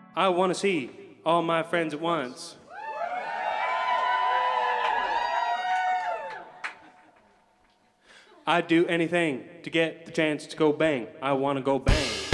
I want to see all my friends at once. I'd do anything to get the chance to go bang. I want to go bang.